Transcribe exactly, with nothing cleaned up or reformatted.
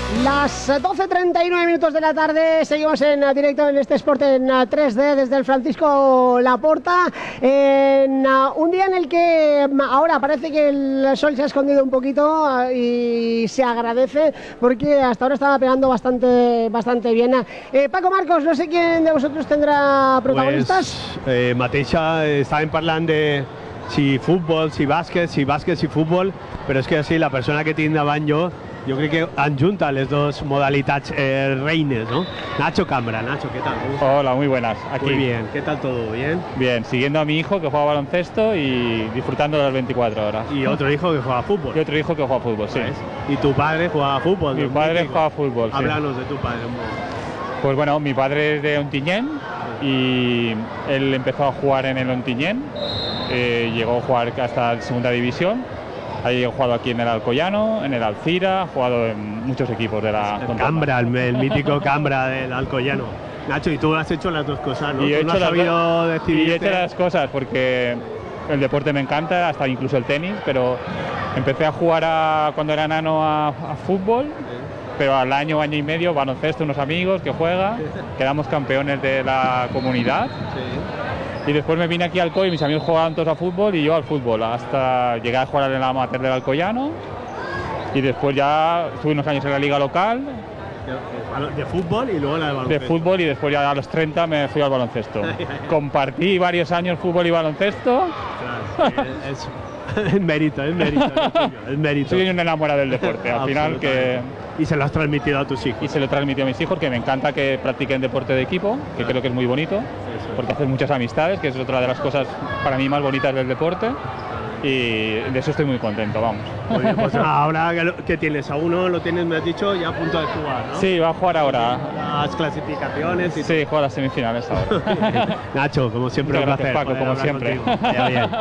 Las doce treinta y nueve minutos de la tarde, seguimos en directo en este Sport en tres D desde el Francisco Laporta, en un día en el que ahora parece que el sol se ha escondido un poquito y se agradece porque hasta ahora estaba pegando bastante, bastante bien. Eh, Paco Marcos, no sé quién de vosotros tendrá protagonistas. Pues, eh, mateixa estaven parlant de si futbol, si bàsquet, si bàsquet, si futbol, però és que sí, la persona que tinc davant jo, jo crec que adjunta les dos modalitats eh, reines, ¿no? Nacho Cambra. Nacho, ¿qué tal? Hola, muy buenas. Aquí. Muy bien, ¿qué tal todo? ¿Bien? Bien, siguiendo a mi hijo que juega baloncesto y disfrutando de las veinticuatro horas. Y otro hijo que juega fútbol. Y otro hijo que juega fútbol, sí. ¿Y tu padre juega fútbol? Mi padre juega fútbol, sí. Háblanos de tu padre un poco. Pues bueno, mi padre es de Ontinyent y él empezó a jugar en el Ontinyent, eh, llegó a jugar hasta la segunda división. Ahí he jugado aquí en el Alcoyano, en el Alcira, he jugado en muchos equipos de la... El Cambra, el, el mítico Cambra del Alcoyano. Nacho, y tú has hecho las dos cosas, ¿no? Y he ¿Tú no hecho has las sabido decidirte? Y he hecho las cosas porque el deporte me encanta, hasta incluso el tenis, pero empecé a jugar a, cuando era nano a, a fútbol, sí. Pero al año, año y medio, baloncesto, unos amigos que juegan, quedamos campeones de la comunidad. Sí. Y después me vine aquí al Alcoy, mis amigos jugaban todos a fútbol y yo al fútbol, hasta llegué a jugar en la amateur del Alcoyano y después ya estuve unos años en la liga local. De fútbol y luego la de baloncesto. De fútbol y después ya a los treinta me fui al baloncesto. Compartí varios años fútbol y baloncesto. Claro, es, es mérito, es mérito, es mérito. Soy un enamorado del deporte, al final que... Y se lo has transmitido a tus hijos. Y se lo he transmitido a mis hijos, que me encanta que practiquen deporte de equipo, que claro. Creo que es muy bonito, eso. Porque haces muchas amistades, que es otra de las cosas para mí más bonitas del deporte. Y de eso estoy muy contento, vamos. Muy bien, pues ahora que, que tienes a uno, lo tienes, me has dicho, ya a punto de jugar, ¿no? Sí, va a jugar ahora. Las clasificaciones y sí, juega las semifinales ahora. Nacho, como siempre, muchas un gracias, placer. Paco, como siempre. Bien, bien.